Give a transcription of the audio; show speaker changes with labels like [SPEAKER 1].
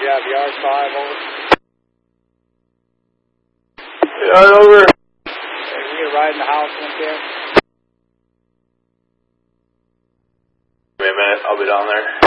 [SPEAKER 1] you have yard 5 over?
[SPEAKER 2] Yard over.
[SPEAKER 1] Okay, you get a ride in the house one day?
[SPEAKER 2] Wait a minute, I'll be down there.